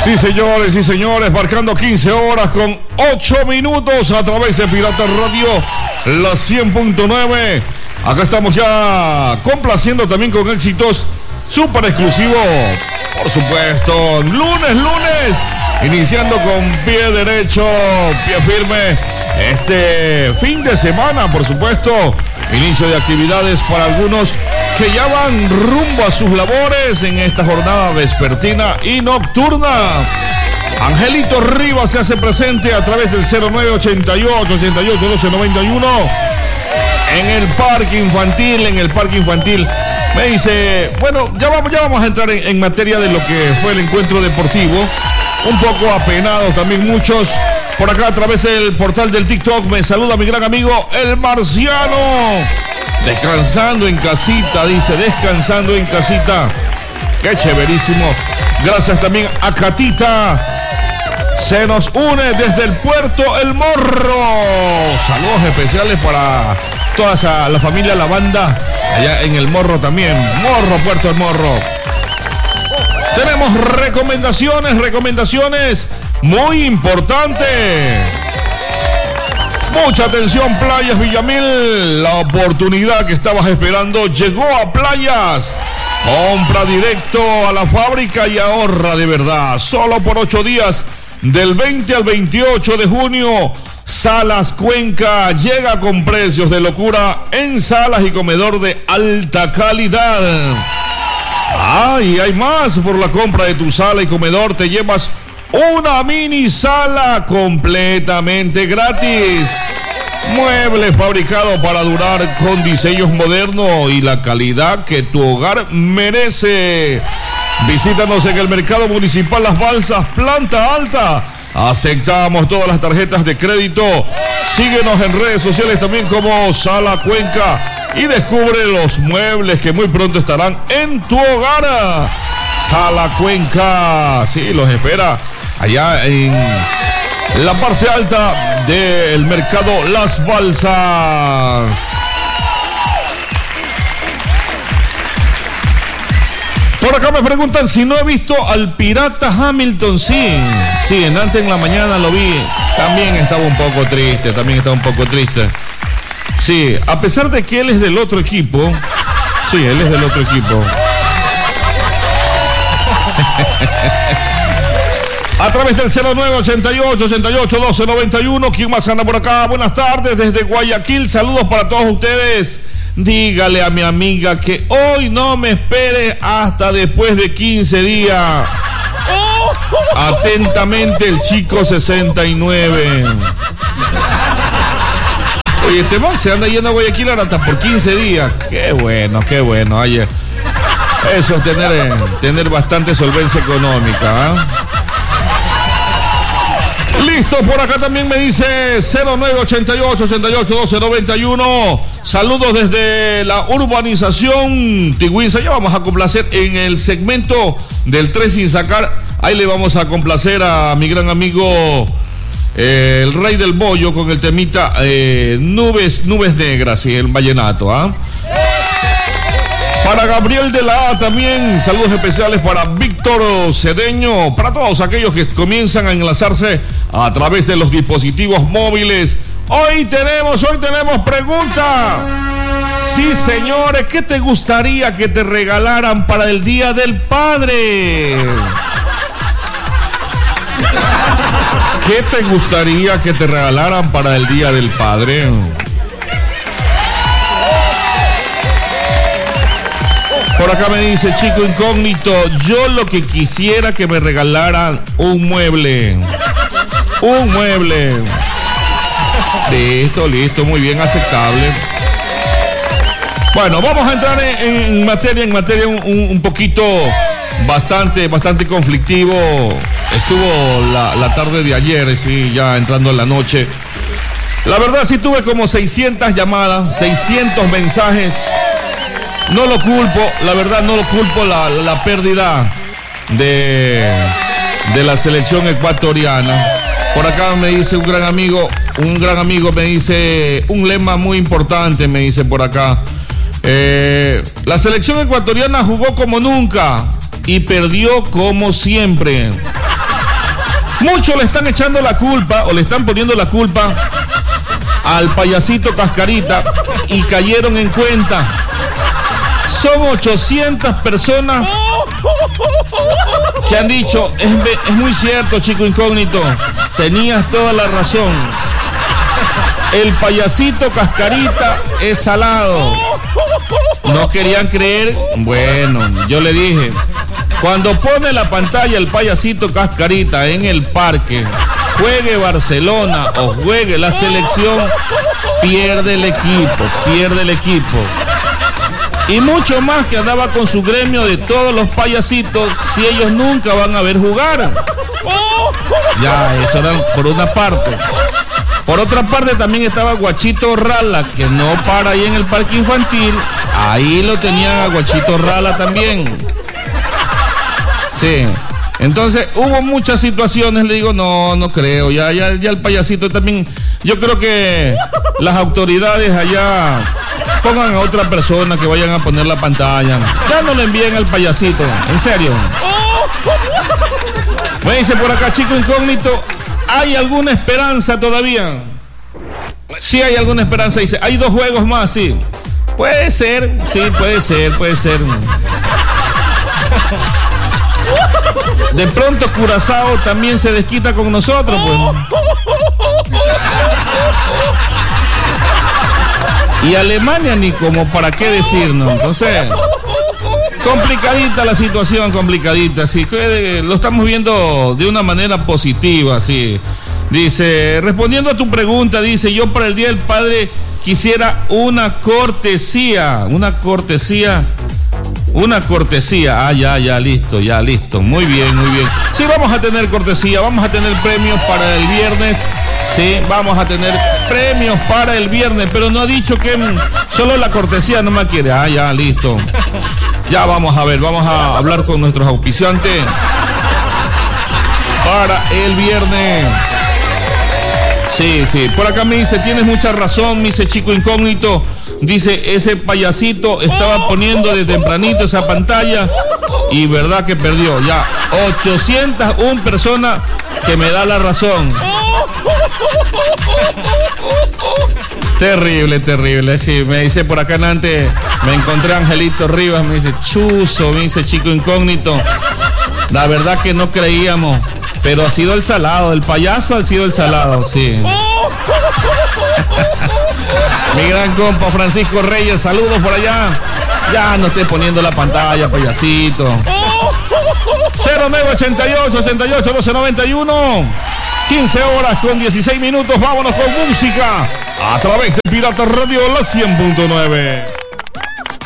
Sí, señores, marcando 15 horas con 8 minutos a través de Pirata Radio, la 100.9. Acá estamos ya complaciendo también con éxitos súper exclusivos, por supuesto. Lunes, iniciando con pie derecho, pie firme. Este fin de semana, por supuesto, inicio de actividades para algunos que ya van rumbo a sus labores en esta jornada vespertina y nocturna. Angelito Rivas se hace presente a través del 0988-88-1291 en el parque infantil. Me dice, bueno, ya vamos a entrar en materia de lo que fue el encuentro deportivo. Un poco apenados también muchos. Por acá a través del portal del TikTok me saluda mi gran amigo El Marciano. Descansando en casita, dice, descansando en casita. Qué chéverísimo. Gracias también a Catita. Se nos une desde el puerto El Morro. Saludos especiales para toda la familia, la banda, allá en El Morro también. Puerto El Morro. Tenemos recomendaciones muy importantes. Mucha atención, Playas Villamil. La oportunidad que estabas esperando llegó a Playas. Compra directo a la fábrica y ahorra de verdad. Solo por 8 días, del 20 al 28 de junio, Salas Cuenca llega con precios de locura en salas y comedor de alta calidad. Y hay más. Por la compra de tu sala y comedor te llevas una mini sala completamente gratis. Muebles fabricados para durar con diseños modernos y la calidad que tu hogar merece. Visítanos en el Mercado Municipal Las Balsas, planta alta. Aceptamos todas las tarjetas de crédito. Síguenos en redes sociales también como Sala Cuenca y descubre los muebles que muy pronto estarán en tu hogar. Sala Cuenca, sí, los espera allá en la parte alta del mercado Las Balsas. Por acá me preguntan si no he visto al Pirata Hamilton. Sí, antes en la mañana lo vi. También estaba un poco triste. Sí, a pesar de que él es del otro equipo. Sí, él es del otro equipo. A través del 0988-88-1291. ¿Quién más anda por acá? Buenas tardes desde Guayaquil. Saludos para todos ustedes. Dígale a mi amiga que hoy no me espere hasta después de 15 días. Atentamente, el chico 69. Oye, este man se anda yendo a Guayaquil ahora hasta por 15 días. Qué bueno. Oye, eso es tener bastante solvencia económica, ¿eh? Listo, por acá también me dice 0988-88-1291. Saludos desde la urbanización Tigüinza. Ya vamos a complacer en el segmento del 3 sin sacar. Ahí le vamos a complacer a mi gran amigo el Rey del Bollo con el temita Nubes Negras y el vallenato, ¿ah? Para Gabriel de la A también, saludos especiales para Víctor Cedeño, para todos aquellos que comienzan a enlazarse a través de los dispositivos móviles. Hoy tenemos pregunta. Sí, señores, ¿qué te gustaría que te regalaran para el Día del Padre? ¿Qué te gustaría que te regalaran para el Día del Padre? Por acá me dice Chico Incógnito, yo lo que quisiera que me regalaran un mueble. Listo, muy bien, aceptable. Bueno, vamos a entrar en materia un poquito bastante conflictivo. Estuvo la tarde de ayer, sí, ya entrando en la noche. La verdad sí tuve como 600 llamadas, 600 mensajes. No lo culpo, la verdad no lo culpo la pérdida de la selección ecuatoriana. Por acá me dice un gran amigo me dice un lema muy importante, me dice por acá. La selección ecuatoriana jugó como nunca y perdió como siempre. Muchos le están echando la culpa o le están poniendo la culpa al payasito Cascarita y cayeron en cuenta. Son 800 personas que han dicho, es muy cierto, chico incógnito, tenías toda la razón. El payasito Cascarita es salado. No querían creer. Bueno, yo le dije, cuando pone la pantalla el payasito Cascarita en el parque, juegue Barcelona o juegue la selección, pierde el equipo. Y mucho más que andaba con su gremio de todos los payasitos, si ellos nunca van a ver jugar. Ya, eso era por una parte. Por otra parte también estaba Guachito Rala, que no para ahí en el parque infantil. Ahí lo tenían a Guachito Rala también. Sí. Entonces hubo muchas situaciones, le digo, no creo, ya el payasito también, yo creo que las autoridades allá pongan a otra persona que vayan a poner la pantalla, ya no le envíen al payasito, en serio. Me dice por acá, chico incógnito, ¿hay alguna esperanza todavía? Sí hay alguna esperanza, dice, hay 2 juegos más, sí. Puede ser, sí, puede ser. De pronto Curazao también se desquita con nosotros, pues. Y Alemania ni como para qué decirnos. Entonces, complicadita la situación, complicadita. Así que lo estamos viendo de una manera positiva, así. Dice, respondiendo a tu pregunta, dice, yo para el Día del Padre quisiera una cortesía. Ya listo. Muy bien. Sí, vamos a tener cortesía, vamos a tener premios para el viernes. Sí, vamos a tener premios para el viernes, pero no ha dicho que solo la cortesía no me quiere. Ya, listo. Ya vamos a ver, vamos a hablar con nuestros auspiciantes para el viernes. Sí, por acá me dice, tienes mucha razón, me dice chico incógnito. Dice, ese payasito estaba poniendo de tempranito esa pantalla y verdad que perdió. Ya, 801 personas que me da la razón. Terrible. Sí, me dice por acá antes, me encontré a Angelito Rivas, me dice, chuzo, me dice chico incógnito. La verdad que no creíamos, pero ha sido el salado, el payaso ha sido el salado, sí. Mi gran compa Francisco Reyes, saludos por allá. Ya no esté poniendo la pantalla, payasito. 0988-88-1291. 15 horas con 16 minutos. Vámonos con música a través de Pirata Radio, la 100.9.